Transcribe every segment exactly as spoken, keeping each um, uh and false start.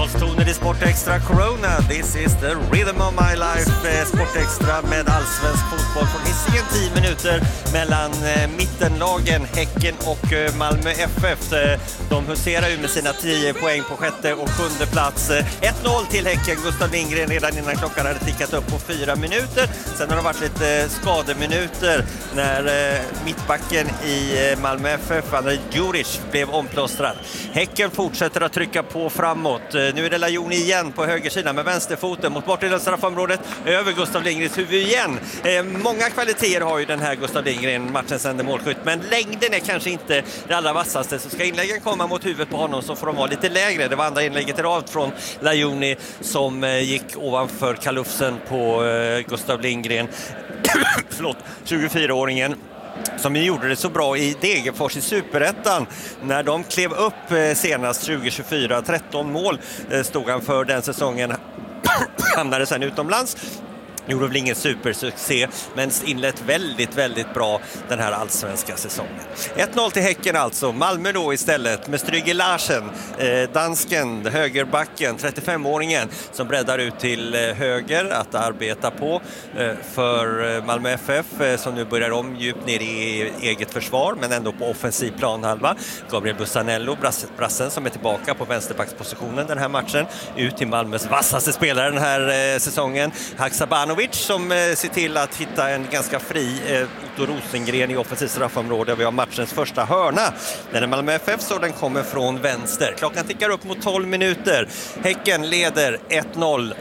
Brösttoner i Sport Extra Corona. This is the rhythm of my life. Sport Extra med allsvensk fotboll från Hisingen. tio minuter mellan mittenlagen Häcken och Malmö F F. De huserar ju med sina tio poäng på sjätte och sjunde plats. ett noll till Häcken. Gustav Lindgren redan innan klockan hade tickat upp på fyra minuter. Sen har det varit lite skademinuter när mittbacken i Malmö F F, Andrei Djuric, blev omplåstrad. Häcken fortsätter att trycka på framåt. Nu är det Lajoni igen på högersidan med vänsterfoten mot bortre straffområdet över Gustav Lindgrens huvud igen. Eh, många kvaliteter har ju den här Gustav Lindgren, matchens enda målskytt, men längden är kanske inte det allra vassaste. Så ska inläggen komma mot huvudet på honom så får de vara lite lägre. Det var andra inlägget i rad från Lajoni som eh, gick ovanför kalufsen på eh, Gustav Lindgren. Förlåt, tjugofyraåringen. Som gjorde det så bra i Degerfors i Superettan när de klev upp senast tjugo tjugofyra. tretton mål stod han för den säsongen. Hamnade sen utomlands. Gjorde väl ingen supersuccé, men inlett väldigt, väldigt bra den här allsvenska säsongen. ett noll till Häcken alltså. Malmö då istället med Stryge Larsen, eh, dansken, högerbacken, trettiofemåringen som breddar ut till eh, höger att arbeta på eh, för eh, Malmö F F eh, som nu börjar om djupt ner i eget försvar, men ändå på offensiv planhalva. Gabriel Bussanello, brass, brassen som är tillbaka på vänsterbackspositionen den här matchen. Ut till Malmös vassaste spelare den här eh, säsongen, Haksabanovic, som eh, ser till att hitta en ganska fri eh, Otto Rosengren i offensiv straffområde. Vi har matchens första hörna. Den är Malmö F F så den kommer från vänster. Klockan tickar upp mot tolv minuter. Häcken leder ett noll.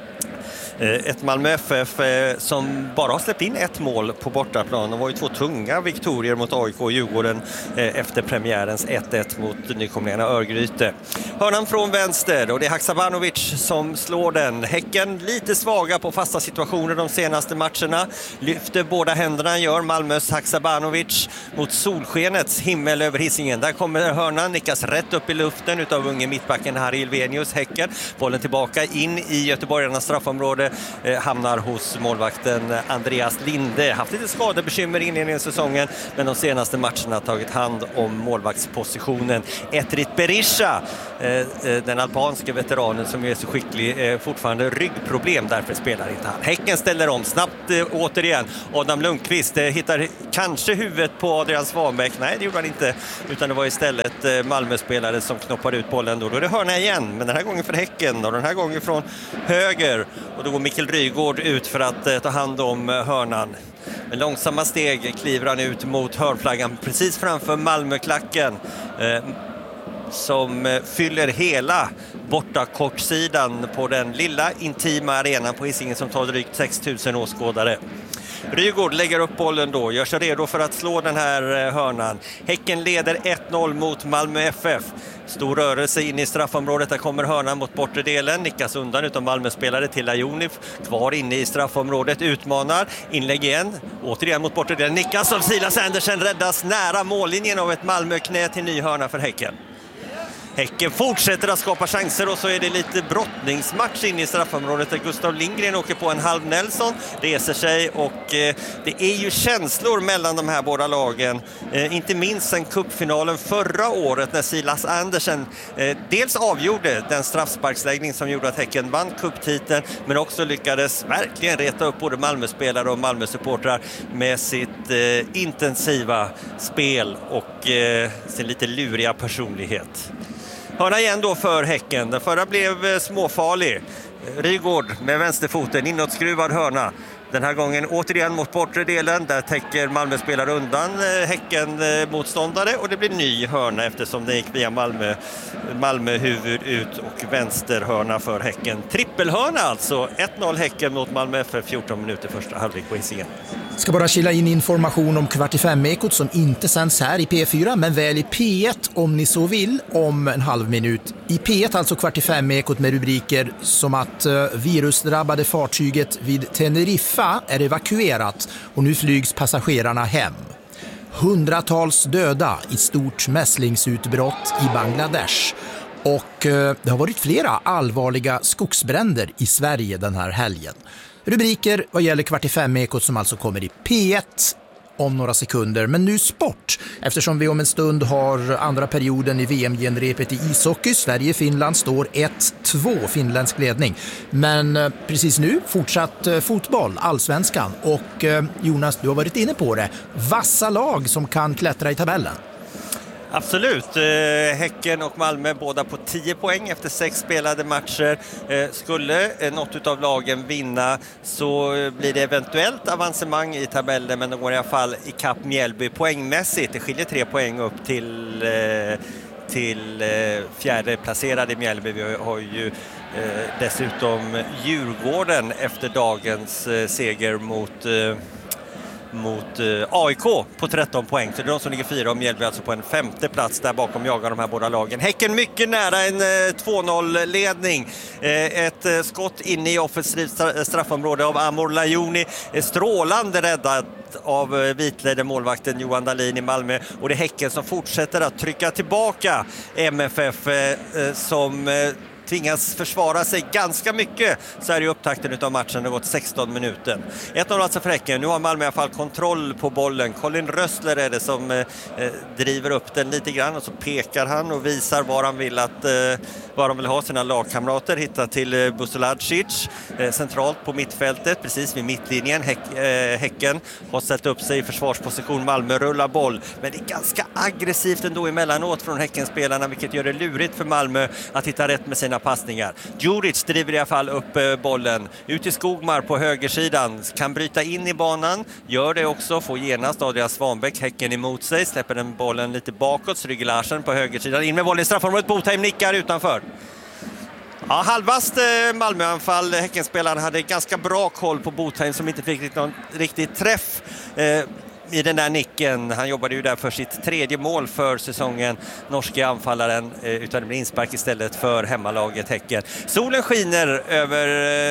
Ett Malmö F F som bara har släppt in ett mål på bortaplan. De var ju två tunga viktorier mot A I K och Djurgården efter premiärens ett ett mot nykomlingarna Örgryte. Hörnan från vänster och det är Haksabanovic som slår den. Häcken lite svaga på fasta situationer de senaste matcherna. Lyfter båda händerna gör Malmös Haksabanovic mot solskenets himmel över Hisingen. Där kommer hörnan, nickas rätt upp i luften utav unge mittbacken Harry Ilvenius. Häcken, bollen tillbaka in i göteborgarnas straffområde. Eh, hamnar hos målvakten Andreas Linde. Haft lite skadebekymmer inledningen i säsongen, men de senaste matcherna tagit hand om målvaktspositionen. Etrit Berisha, eh, den albanska veteranen som är så skicklig, eh, fortfarande ryggproblem, därför spelar inte han. Häcken ställer om snabbt eh, återigen. Adam Lundqvist eh, hittar kanske huvudet på Adrian Svanbäck. Nej, det gjorde han inte, utan det var istället eh, Malmö-spelare som knoppade ut bollen då. Då är det hörna igen, men den här gången för Häcken och den här gången från höger. Och då går Mikael Rygård ut för att eh, ta hand om eh, hörnan. Med långsamma steg kliver han ut mot hörnflaggan precis framför Malmöklacken eh, som eh, fyller hela borta kortsidan på den lilla intima arenan på Hisingen som tar drygt sex tusen åskådare. Rygård lägger upp bollen då, gör sig redo för att slå den här hörnan. Häcken leder ett noll mot Malmö F F. Stor rörelse in i straffområdet, där kommer hörnan mot bortre delen. Nickas undan utav Malmö-spelare till Lajoni. Kvar inne i straffområdet, utmanar. Inlägg igen, återigen mot bortre delen. Nickas av Silas Andersen, räddas nära mållinjen av ett Malmö-knä till ny hörna för Häcken. Häcken fortsätter att skapa chanser och så är det lite brottningsmatch in i straffområdet där Gustav Lindgren åker på en halv Nelson, reser sig och eh, det är ju känslor mellan de här båda lagen. Eh, inte minst sen cupfinalen förra året när Silas Andersen eh, dels avgjorde den straffsparksläggning som gjorde att Häcken vann cuptiteln, men också lyckades verkligen reta upp både Malmö-spelare och Malmö-supportrar med sitt eh, intensiva spel och eh, sin lite luriga personlighet. Hörna igen då för Häcken. Den förra blev småfarlig. Rygård med vänsterfoten, inåtskruvad hörna. Den här gången återigen mot bortre delen. Där täcker Malmö spelar undan Häcken motståndare. Och det blir ny hörna eftersom det gick via Malmö, Malmö huvud ut och vänsterhörna för Häcken. Trippelhörna alltså. ett noll Häcken mot Malmö efter fjorton minuter första halvlek på Hisingen. Ska bara kila in information om kvart i fem-ekot som inte sänds här i P fyra men väl i P ett om ni så vill om en halv minut. I P ett alltså kvart i fem-ekot med rubriker som att uh, virusdrabbade fartyget vid Teneriffa är evakuerat och nu flygs passagerarna hem. Hundratals döda i stort mässlingsutbrott i Bangladesh. Och uh, det har varit flera allvarliga skogsbränder i Sverige den här helgen. Rubriker vad gäller kvart i fem-ekot som alltså kommer i P ett om några sekunder. Men nu sport, eftersom vi om en stund har andra perioden i V M-genrepet i ishockey. Sverige-Finland står ett två, finländsk ledning. Men eh, precis nu fortsatt eh, fotboll, allsvenskan. Och eh, Jonas, du har varit inne på det. Vassa lag som kan klättra i tabellen. Absolut. Häcken och Malmö båda på tio poäng efter sex spelade matcher. Skulle något av lagen vinna så blir det eventuellt avancemang i tabellen, men de går i alla fall i kapp Mjällby poängmässigt. Det skiljer tre poäng upp till, till fjärde placerade Mjällby. Vi har ju dessutom Djurgården efter dagens seger mot mot eh, A I K på tretton poäng. Så det är de som ligger fyra och Mjällby alltså på en femte plats. Där bakom jagar de här båda lagen. Häcken mycket nära en eh, två noll-ledning. Eh, ett eh, skott in i offensivt straffområde av Amor Lajoni. Eh, strålande räddad av eh, vitledde målvakten Johan Dahlin i Malmö. Och det är Häcken som fortsätter att trycka tillbaka M F F eh, eh, som eh, tvingas försvara sig ganska mycket så här i upptakten av matchen. Det har gått sexton minuter. ett noll alltså för Häcken. Nu har Malmö i alla fall kontroll på bollen. Colin Rössler är det som eh, driver upp den lite grann och så pekar han och visar var han vill att eh, var de vill ha sina lagkamrater. Hittar till eh, Busolacic eh, centralt på mittfältet, precis vid mittlinjen. Häck, eh, Häcken har ställt upp sig i försvarsposition. Malmö rullar boll, men det är ganska aggressivt ändå emellanåt från Häckenspelarna, vilket gör det lurigt för Malmö att hitta rätt med sina passningar. Djuric driver i alla fall upp bollen ut i Skogmar på högersidan, kan bryta in i banan, gör det också, får genast Adrian Svanbäck Häcken emot sig, släpper den bollen lite bakåt, Stryger Larsen på högersidan, in med bollen i straffområdet, Botheim nickar utanför. Ja, halvast Malmöanfall. Häckenspelaren hade ganska bra koll på Botheim som inte fick någon riktig träff eh, i den där nicken. Han jobbade ju där för sitt tredje mål för säsongen, norska anfallaren, utan det blir inspark istället för hemmalaget Häcken. Solen skiner över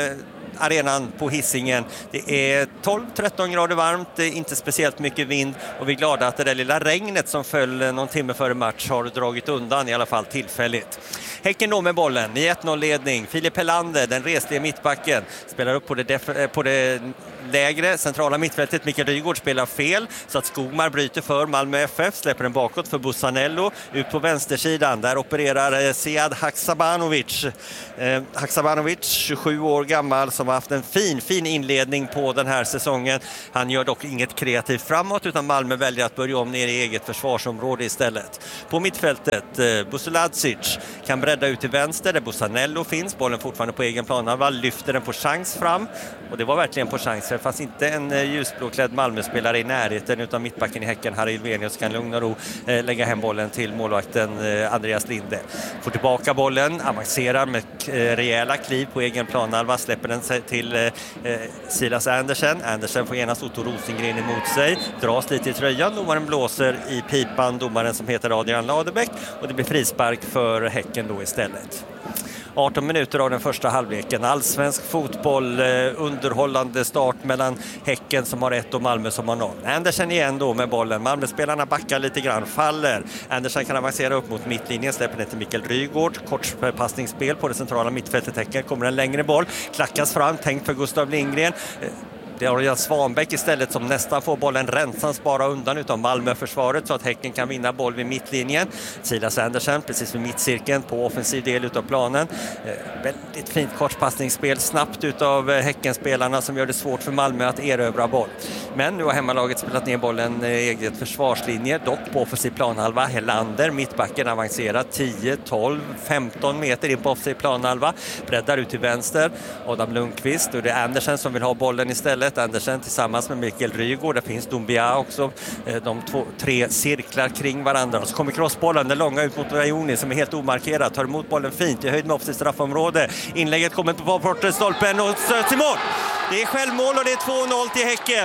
arenan på Hisingen. Det är tolv tretton grader varmt, det är inte speciellt mycket vind och vi är glada att det där lilla regnet som föll någon timme före match har dragit undan, i alla fall tillfälligt. Häcken då med bollen i ett noll-ledning. Filip Helander, den resliga mittbacken, spelar upp på det, def- på det lägre centrala mittfältet. Mikael Rygaard spelar fel så att Skogmar bryter för Malmö F F, släpper den bakåt för Bussanello. Ut på vänstersidan, där opererar eh, Sead Haksabanovic. Eh, Haksabanovic, tjugosju år gammal, som har haft en fin, fin inledning på den här säsongen. Han gör dock inget kreativt framåt, utan Malmö väljer att börja om ner i eget försvarsområde istället. På mittfältet, eh, Busolacic kan bredda ut till vänster där Bussanello finns. Bollen fortfarande på egen planhalva, lyfter den på chans fram. Och det var verkligen på chans. Det fanns inte en eh, ljusblåklädd Malmö-spelare i närheten, utan mittbacken i Häcken, Harry Ilvenius, kan lugna ro eh, lägga hem bollen till målvakten eh, Andreas Linde. Får tillbaka bollen, avancerar med eh, rejäla kliv på egen planhalva, släpper den till eh, Silas Andersen. Andersen får genast Otto Rosengren emot sig, dras lite i tröjan, domaren blåser i pipan, domaren som heter Adrian Ladebäck, och det blir frispark för Häcken då istället. arton minuter av den första halvleken. Allsvensk fotboll, eh, underhållande start mellan Häcken som har ett och Malmö som har noll. Andersen igen då med bollen. Malmö-spelarna backar lite grann, faller. Andersen kan avancera upp mot mittlinjen, släpper den till Mikael Rygaard. Kort passningsspel på det centrala mittfältet. Häcken kommer en längre boll, klackas fram, tänkt för Gustav Lindgren. Eh, Det har Jan Svanbäck istället som nästan får bollen rensans bara undan utav Malmö-försvaret så att Häcken kan vinna boll vid mittlinjen. Silas Andersen precis vid mittcirkeln på offensiv del utav planen. Eh, väldigt fint kortpassningsspel, snabbt utav eh, Häckenspelarna som gör det svårt för Malmö att erövra boll. Men nu har hemmalaget spelat ner bollen eh, eget försvarslinje, dock på offensiv planhalva. Helander, mittbacken, avancerar tio, tolv, femton meter in på offensiv planhalva. Breddar ut till vänster. Adam Lundqvist, och det är Andersen som vill ha bollen istället. Andersen tillsammans med Mikael Rygaard. Det finns Dumbia också. De två, tre cirklar kring varandra. Och så kommer crossbollen, den långa ut mot Rajoni som är helt omarkerad. Tar emot bollen fint i höjd med offensivt straffområde. Inlägget kommer på bortre-stolpen och söts i mål. Det är självmål och det är två noll till Häcken.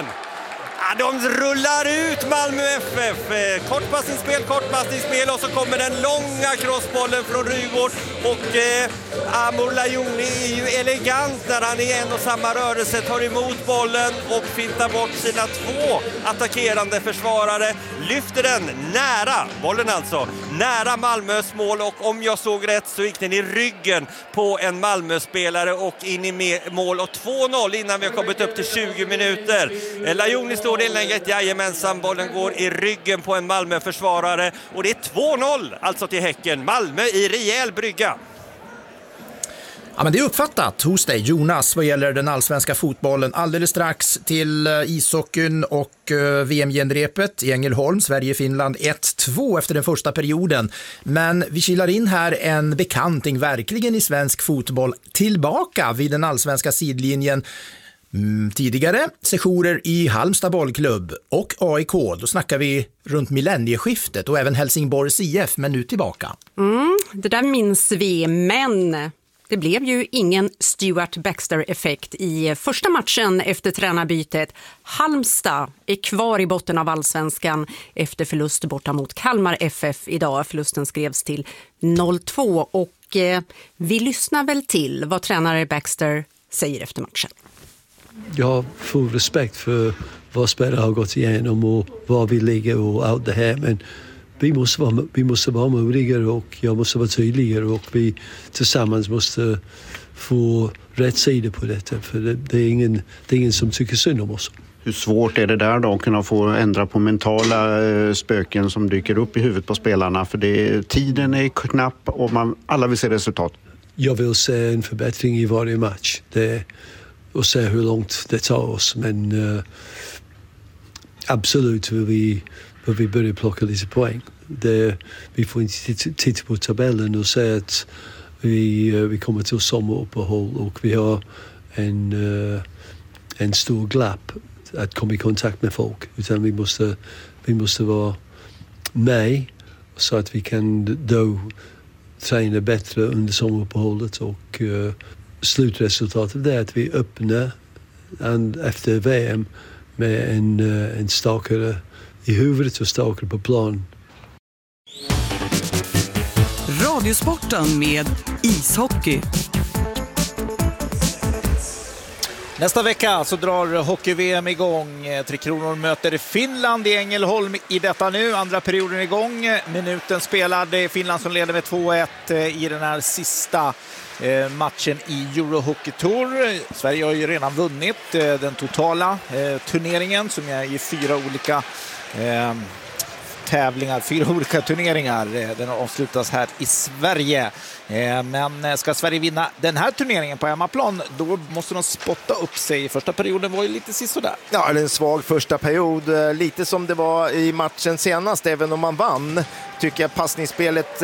Ja, de rullar ut Malmö F F. Kortpassningsspel, kortpassningsspel och så kommer den långa crossbollen från Rygaard. Och eh, Amor Lajoni är ju elegant när han i en och samma rörelse tar emot bollen och fintar bort sina två attackerande försvarare. Lyfter den nära, bollen alltså, nära Malmös mål, och om jag såg rätt så gick den i ryggen på en Malmö-spelare och in i mål, och två noll innan vi har kommit upp till tjugo minuter. Lajoni står får inlägget, jajamensan, bollen går i ryggen på en Malmö-försvarare och det är två noll alltså till Häcken. Malmö i rejäl brygga. Ja, men det är uppfattat hos dig, Jonas, vad gäller den allsvenska fotbollen. Alldeles strax till ishockeyn och V M-genrepet i Ängelholm, Sverige-Finland ett två efter den första perioden. Men vi kilar in här en bekanting verkligen i svensk fotboll tillbaka vid den allsvenska sidlinjen. Mm, tidigare sessioner i Halmstad bollklubb och A I K. Då snackar vi runt millennieskiftet och även Helsingborgs I F, men nu tillbaka. Mm, det där minns vi, men det blev ju ingen Stuart Baxter-effekt i första matchen efter tränarbytet. Halmstad är kvar i botten av allsvenskan efter förlust borta mot Kalmar F F idag. Förlusten skrevs till noll två och eh, vi lyssnar väl till vad tränare Baxter säger efter matchen. Jag har full respekt för vad spelare har gått igenom och var vi ligger och allt det här, men vi måste vara, vi måste vara modigare och jag måste vara tydligare och vi tillsammans måste få rätt sida på detta, för det, det, är ingen, det är ingen som tycker synd om oss. Hur svårt är det där då att kunna få ändra på mentala eh, spöken som dyker upp i huvudet på spelarna, för det, tiden är knapp och man, alla vill se resultat. Jag vill se en förbättring i varje match det, och se hur långt det tar oss, men uh, absolut vill vi, vill vi börja plocka lite poäng. Det, vi får inte titta på tabellen och säga att vi, uh, vi kommer till sommaruppehåll och vi har en, uh, en stor glapp att komma i kontakt med folk, utan vi måste, vi måste vara med så att vi kan då träna bättre under sommaruppehållet och uh, slutresultatet är att vi öppnar efter V M med en, en starkare i huvudet och starkare på plan. Radiosporten med ishockey. Nästa vecka så drar hockey-V M igång. Tre Kronor möter Finland i Ängelholm i detta nu. Andra perioden igång. Minuten spelad. Det är Finland som leder med två ett i den här sista matchen i Euro Hockey Tour. Sverige har ju redan vunnit den totala turneringen som är i fyra olika tävlingar, fyra olika turneringar. Den avslutas här i Sverige. Men ska Sverige vinna den här turneringen på hemmaplan, då måste de spotta upp sig. Första perioden var ju lite sisådär. Ja, en svag första period. Lite som det var i matchen senast, även om man vann. Tycker jag passningsspelet